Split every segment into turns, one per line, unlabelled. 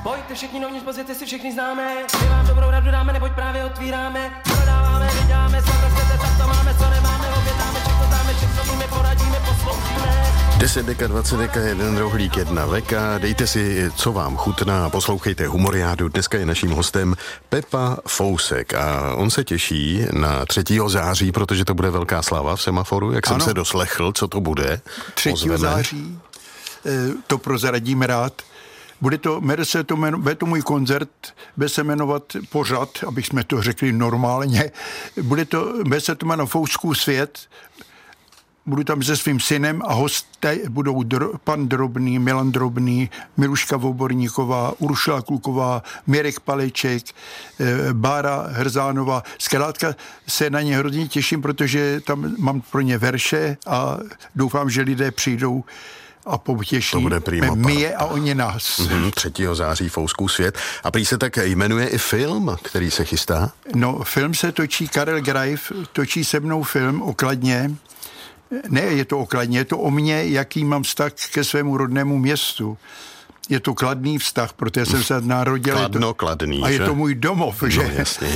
Pojďte všichni novní pozvěte si všechny známe. My vám dobrou radu dáme, neboť právě otvíráme. Prodáváme, vyděláme, co nechcete, tak to máme, co nemáme. Objednáme, všechno známe, všechno víme, poradíme, poslouchíme.
10 deka, 20 deka, 1 rohlík, 1 veka. Dejte si, co vám chutná a poslouchejte Humoriádu. Dneska je naším hostem Pepa Fousek a on se těší na 3. září, protože to bude velká sláva v Semaforu, jak jsem se doslechl, co to bude.
3. září, to prozradím rád. Bude to můj koncert, bude se jmenovat pořad, abych jsme to řekli normálně. Bude se to jmenovat Fouskův svět. Budu tam se svým synem a hosté budou pan Drobný, Milan Drobný, Miluška Voborníková, Uršula Kluková, Mirek Paleček, Bára Hrzánová. Zkrátka se na ně hrozně těším, protože tam mám pro ně verše a doufám, že lidé přijdou a potěší mě a oni nás.
3. září Fouskův svět. A prý se tak jmenuje i film, který se chystá?
No, film se točí, Karel Greif točí se mnou film o Kladně. Ne, je to o Kladně, je to o mně, jaký mám vztah ke svému rodnému městu. Je to kladný vztah, protože jsem se narodil.
Kladný,
a je to můj domov, že?
No, jasně.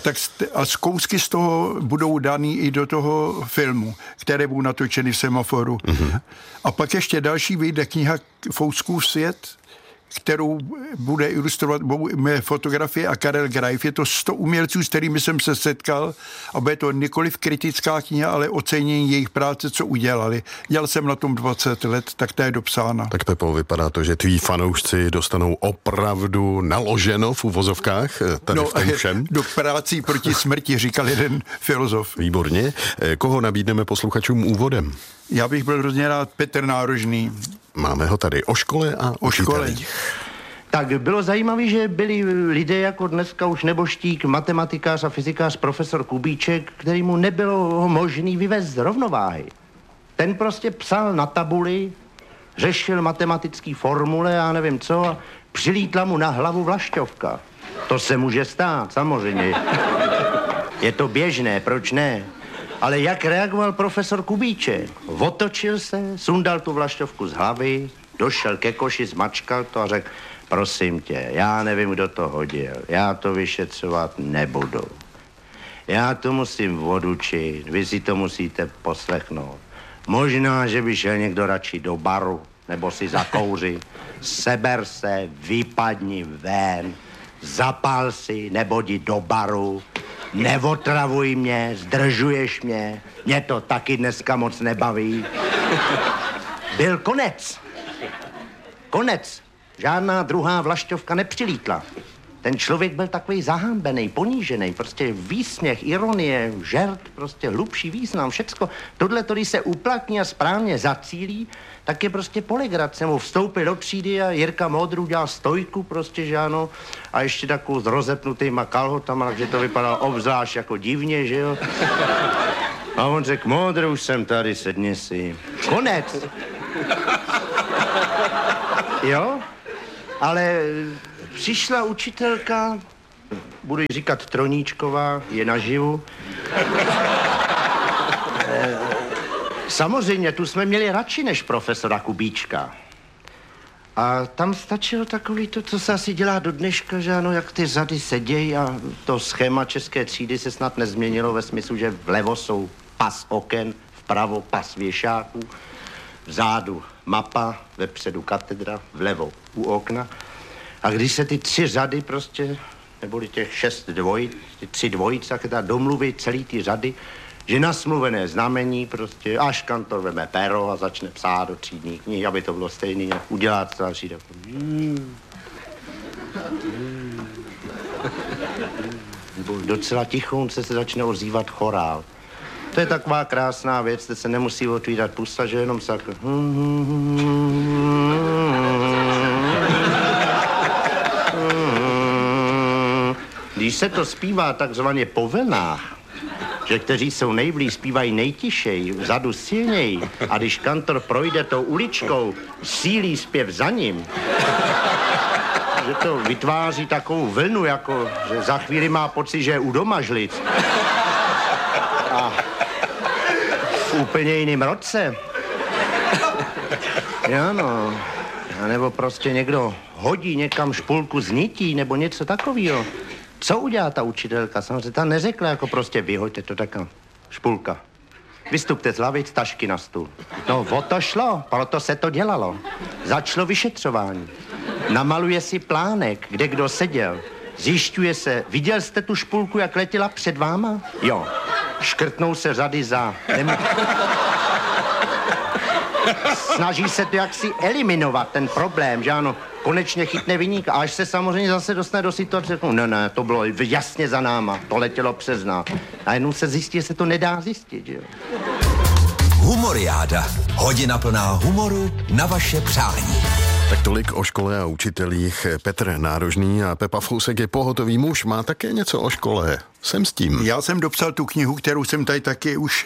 A kousky z toho budou daný i do toho filmu, které budou natočeny v Semaforu. Mm-hmm. A pak ještě další vyjde kniha Fouskův svět, kterou bude ilustrovat mé fotografie a Karel Greif. Je to 100 umělců, s kterými jsem se setkal a bude to nikoliv kritická kniha, ale ocenění jejich práce, co udělali. Dělal jsem na tom 20 let, tak ta je dopsána.
Tak Pepo, vypadá to, že tví fanoušci dostanou opravdu naloženo v uvozovkách tady v tom všem.
Do prací proti smrti, říkal jeden filozof.
Výborně. Koho nabídneme posluchačům úvodem?
Já bych byl hrozně rád Petr Nárožný.
Máme ho tady o škole a o škole.
Tak bylo zajímavé, že byli lidé jako dneska už Neboštík, matematikář a fyzikář profesor Kubíček, který mu nebylo možný vyvést z rovnováhy. Ten prostě psal na tabuli, řešil matematický formule, já nevím co, a přilítla mu na hlavu vlašťovka. To se může stát, samozřejmě. Je to běžné, proč ne? Ale jak reagoval profesor Kubíček? Otočil se, sundal tu vlašťovku z hlavy, došel ke koši, zmačkal to a řekl: prosím tě, já nevím, kdo to hodil, já to vyšetřovat nebudu. Já to musím odučit, vy si to musíte poslechnout. Možná, že by šel někdo radši do baru, nebo si zakouřit. Seber se, vypadni ven, zapál si, nebo jdi do baru. Neotravuj mě, zdržuješ mě to taky dneska moc nebaví. Byl konec. Konec. Žádná druhá vlašťovka nepřilítla. Ten člověk byl takový zahambený, ponížený, prostě výsměch, ironie, žert, prostě hlubší význam, všecko. Tohle, když se uplatní a správně zacílí, tak je prostě poligrace. Mu vstoupil do třídy a Jirka Modrů dělal stojku, prostě, že ano, a ještě takovou s rozepnutýma kalhotama, takže to vypadalo obzvlášť jako divně, že jo. A on řekl: Modrů, už jsem tady, sedni si. Konec. Jo, ale přišla učitelka, budu jí říkat Troníčková, je naživu. Samozřejmě, tu jsme měli radši než profesora Kubíčka. A tam stačilo takový to, co se asi dělá do dneška, že ano, jak ty řady sedějí a to schéma české třídy se snad nezměnilo ve smyslu, že vlevo jsou pas oken, vpravo pas věšáků, vzadu mapa, vepředu katedra, vlevo u okna. A když se ty 3 řady prostě, neboli těch 6 dvojic, ty 3 dvojice, tak teda domluví celý ty řady, že na smluvené znamení prostě, až kantor veme pero a začne psát do třídní knihy, aby to bylo stejný, jak udělá to další takový. Docela tichonce se začne ozývat chorál. To je taková krásná věc, teď se nemusí otvírat pusta, že jenom se Když se to zpívá takzvaně po vlnách, že kteří jsou nejblíž, zpívají nejtišej, vzadu silněji, a když kantor projde tou uličkou, sílí zpěv za ním, že to vytváří takovou vlnu, jako že za chvíli má pocit, že je u domažlic. A v úplně jiném roce. Jo, no. A nebo prostě někdo hodí někam špulku z nití nebo něco takového. Co udělá ta učitelka? Samozřejmě ta neřekla jako prostě vyhoďte to taká špulka. Vystupte z lavic, tašky na stůl. No, o to šlo, proto se to dělalo. Začalo vyšetřování. Namaluje si plánek, kde kdo seděl. Zjišťuje se, viděl jste tu špulku, jak letěla před váma? Jo. Škrtnou se řady za... Snaží se to jaksi eliminovat, ten problém, že ano, konečně chytne viníka. A až se samozřejmě zase dostane do situace, ne, to bylo jasně za náma, to letělo přes nás. A jenom se zjistí, že se to nedá zjistit, že jo.
Humoriáda. Hodina plná humoru na vaše přání.
Tak tolik o škole a učitelích. Petr Nárožný a Pepa Fousek je pohotový muž, má také něco o škole. Jsem s tím.
Já jsem dopsal tu knihu, kterou jsem tady taky už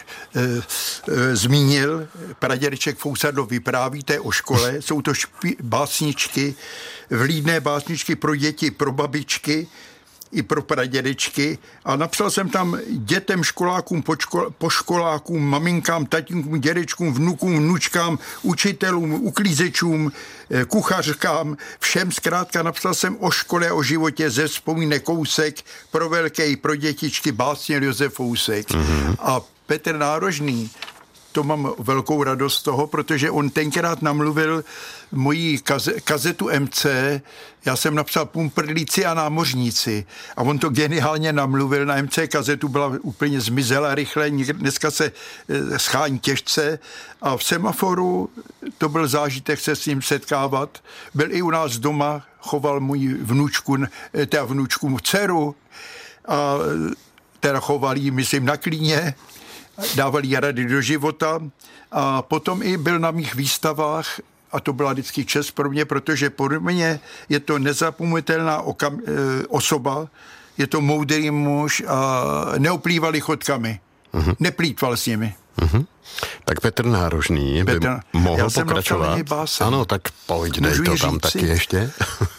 zmínil. Pradědeček Fousadlo vypráví, to je o škole. Jsou to básničky, vlídné básničky pro děti, pro babičky i pro pradědečky. A napsal jsem tam dětem, školákům, poškolákům, maminkám, tatínkům, dědečkům, vnukům, vnučkám, učitelům, uklízečům, kuchařkám, všem zkrátka napsal jsem o škole, o životě, ze vzpomínek kousek, pro velké i pro dětičky, básně Josef Fousek. A Petr Nárožný, to mám velkou radost z toho, protože on tenkrát namluvil moji kazetu MC, já jsem napsal Pumprlíci a námořníci a on to geniálně namluvil, na MC kazetu byla úplně zmizela rychle, dneska se schání těžce a v Semaforu to byl zážitek se s ním setkávat. Byl i u nás doma, choval můj vnučku dceru a teda choval jí, myslím, na klíně, dával jí rady do života a potom i byl na mých výstavách a to byla vždycky čest pro mě, protože pro mě je to nezapomenutelná osoba, je to moudrý muž a neoplýval lichotkami, neplýtval s nimi.
Tak Petr Nárožný by mohl pokračovat. Ano, tak pojď, dej to tam taky ještě.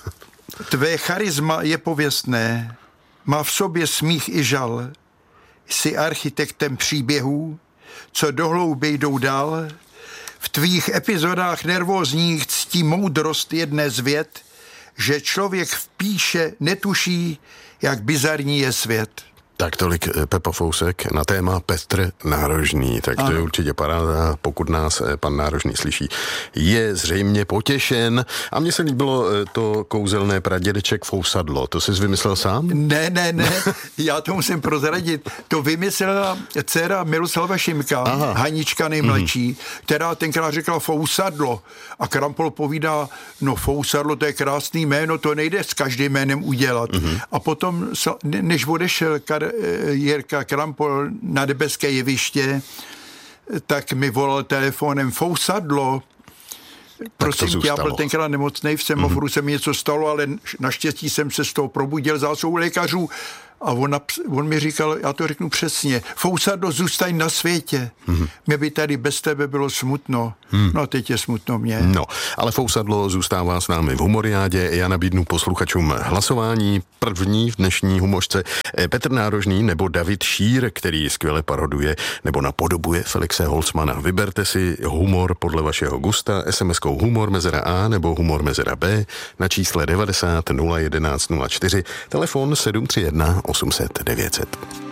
Tvé charisma je pověstné, má v sobě smích i žal, jsi architektem příběhů, co do hlouby jdou dál. V tvých epizodách nervózních ctí moudrost jedné z vět, že člověk v píše netuší, jak bizarní je svět.
Tak tolik Pepa Fousek na téma Petr Nárožný. Tak to je určitě paráda, pokud nás pan Nárožný slyší. Je zřejmě potěšen. A mně se líbilo to kouzelné Pradědeček Fousadlo. To jsi vymyslel sám?
Ne. Já to musím prozradit. To vymyslela dcera Miroslava Šimka, Hanička nejmladší, která tenkrát řekla Fousadlo. A Krampol povídá, no Fousadlo, to je krásný jméno, to nejde s každým jménem udělat. A potom, než odešel Jirka Krampol na nebeské jeviště, tak mi volal telefonem Fousadlo. Prosím tě, já byl tenkrát nemocnej, v Semaforu se mi něco stalo, ale naštěstí jsem se z toho probudil zásou lékařů a on mi říkal, já to řeknu přesně, Fousadlo, zůstaň na světě. Mě by tady bez tebe bylo smutno. No teď je smutno mě.
No, ale Fousadlo zůstává s námi v Humoriádě. Já nabídnu posluchačům hlasování. První v dnešní humořce Petr Nárožný nebo David Šír, který skvěle paroduje nebo napodobuje Felixe Holzmana. Vyberte si humor podle vašeho gusta SMS-kou humor mezera A nebo humor mezera B na čísle 90 011 04, telefon 731 800 900.